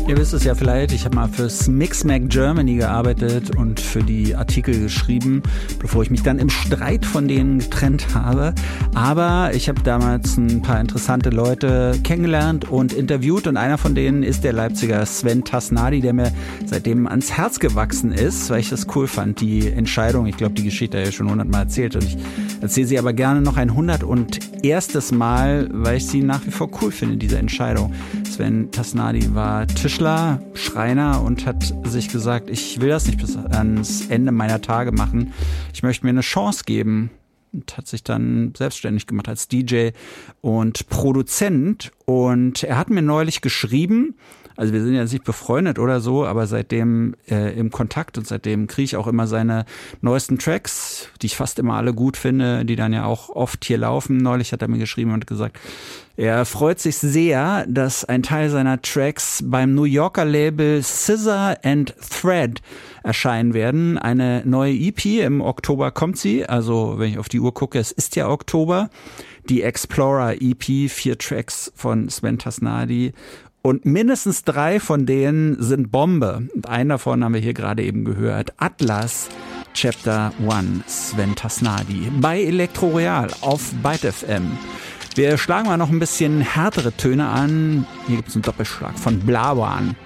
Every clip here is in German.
Ihr wisst es ja vielleicht, ich habe mal fürs Mixmag Germany gearbeitet und für die Artikel geschrieben, bevor ich mich dann im Streit von denen getrennt habe. Aber ich habe damals ein paar interessante Leute kennengelernt und interviewt und einer von denen ist der Leipziger Sven Tasnadi, der mir seitdem ans Herz gewachsen ist, weil ich das cool fand, die Entscheidung. Ich glaube, die Geschichte habe ich schon 100-mal erzählt und ich erzähle sie aber gerne noch ein 101. Mal, weil ich sie nach wie vor cool finde, diese Entscheidung. Sven Tasnadi war Tischler, Schreiner und hat sich gesagt, ich will das nicht bis ans Ende meiner Tage machen. Ich möchte mir eine Chance geben. Und hat sich dann selbstständig gemacht als DJ und Produzent. Und er hat mir neulich geschrieben, also wir sind ja nicht befreundet oder so, aber seitdem im Kontakt und seitdem kriege ich auch immer seine neuesten Tracks, die ich fast immer alle gut finde, die dann ja auch oft hier laufen. Neulich hat er mir geschrieben und gesagt, er freut sich sehr, dass ein Teil seiner Tracks beim New Yorker Label Scissor and Thread erscheinen werden. Eine neue EP, im Oktober kommt sie, also wenn ich auf die Uhr gucke, es ist ja Oktober. Die Explorer EP, 4 Tracks von Sven Tasnadi. Und mindestens 3 von denen sind Bombe. Und einen davon haben wir hier gerade eben gehört. Atlas, Chapter 1, Sven Tasnadi. Bei Elektro Real auf Byte FM. Wir schlagen mal noch ein bisschen härtere Töne an. Hier gibt es einen Doppelschlag von Blawan.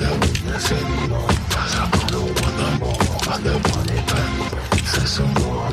Some more